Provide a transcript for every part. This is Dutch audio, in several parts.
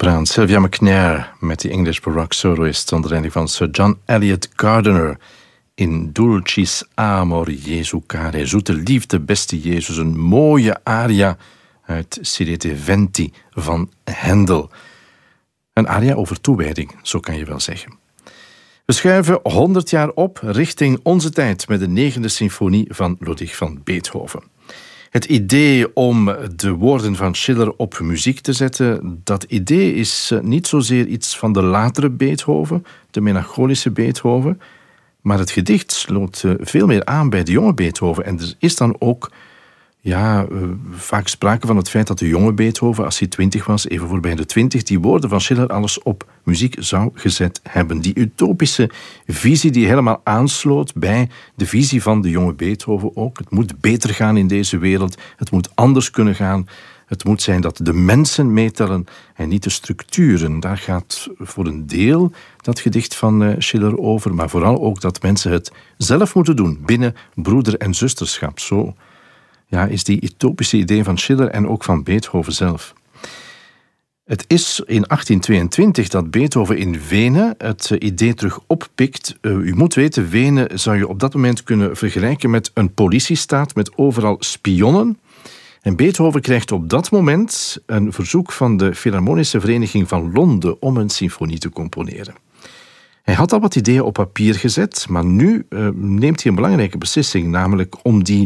sopraan Sylvia McNair met de English Baroque soloist onder leiding van Sir John Eliot Gardiner in Dulcis Amor Jesu Care, Zoete Liefde, Beste Jezus, een mooie aria uit Silete Venti van Händel. Een aria over toewijding, zo kan je wel zeggen. We schuiven 100 jaar op richting onze tijd met de 9e symfonie van Ludwig van Beethoven. Het idee om de woorden van Schiller op muziek te zetten, dat idee is niet zozeer iets van de latere Beethoven, de melancholische Beethoven, maar het gedicht sloot veel meer aan bij de jonge Beethoven. En er is dan ook vaak sprake van het feit dat de jonge Beethoven, als hij 20 was, even voorbij de 20, die woorden van Schiller alles op muziek zou gezet hebben. Die utopische visie die helemaal aansloot bij de visie van de jonge Beethoven ook. Het moet beter gaan in deze wereld, het moet anders kunnen gaan. Het moet zijn dat de mensen meetellen en niet de structuren. Daar gaat voor een deel dat gedicht van Schiller over, maar vooral ook dat mensen het zelf moeten doen binnen broeder- en zusterschap. Zo is die utopische idee van Schiller en ook van Beethoven zelf. Het is in 1822 dat Beethoven in Wenen het idee terug oppikt. U moet weten, Wenen zou je op dat moment kunnen vergelijken met een politiestaat met overal spionnen. En Beethoven krijgt op dat moment een verzoek van de Philharmonische Vereniging van Londen om een symfonie te componeren. Hij had al wat ideeën op papier gezet, maar nu neemt hij een belangrijke beslissing, namelijk om die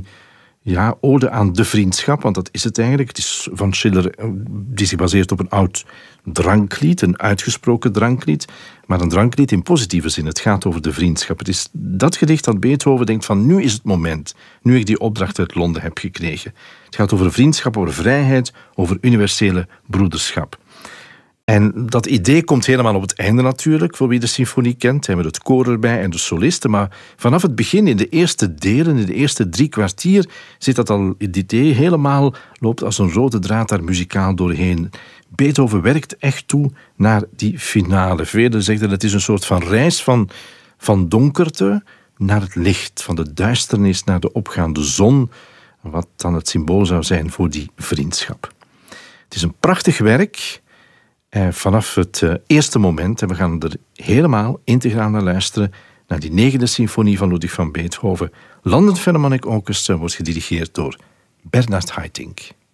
ode aan de vriendschap, want dat is het eigenlijk. Het is van Schiller, die zich baseert op een oud dranklied, een uitgesproken dranklied, maar een dranklied in positieve zin. Het gaat over de vriendschap. Het is dat gedicht dat Beethoven denkt van nu is het moment, nu ik die opdracht uit Londen heb gekregen. Het gaat over vriendschap, over vrijheid, over universele broederschap. En dat idee komt helemaal op het einde natuurlijk, voor wie de symfonie kent. Met het koor erbij en de solisten. Maar vanaf het begin, in de eerste delen, in de eerste 3 kwartier, zit dat al, het idee helemaal, loopt als een rode draad daar muzikaal doorheen. Beethoven werkt echt toe naar die finale. Velen zeggen dat het is een soort van reis van donkerte naar het licht, van de duisternis naar de opgaande zon, wat dan het symbool zou zijn voor die vriendschap. Het is een prachtig werk. Vanaf het eerste moment, en we gaan er helemaal integraal naar luisteren, naar die 9e symfonie van Ludwig van Beethoven. London Philharmonic Orchestra wordt gedirigeerd door Bernard Haitink.